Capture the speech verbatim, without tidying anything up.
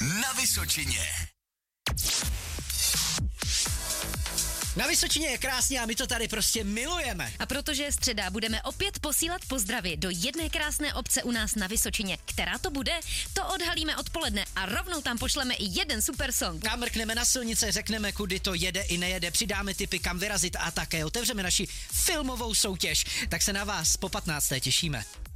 na Vysočině. Na Vysočině je krásně a my to tady prostě milujeme. A protože je středa, budeme opět posílat pozdravy do jedné krásné obce u nás na Vysočině. Která to bude? To odhalíme odpoledne a rovnou tam pošleme i jeden super song. A mrkneme na silnice, řekneme, kudy to jede i nejede, přidáme tipy, kam vyrazit a také otevřeme naši filmovou soutěž. Tak se na vás po patnácté těšíme.